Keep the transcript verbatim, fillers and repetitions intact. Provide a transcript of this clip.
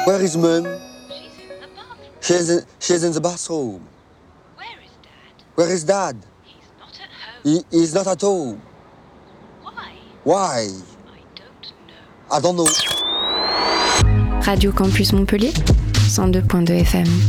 Where is Mum? She's in the bathroom. She's in, she's in the bathroom. Where is Dad? Where is Dad? He's not at home. He is not at home. Why? Why? I don't know. I don't know. Radio Campus Montpellier, cent deux point deux F M.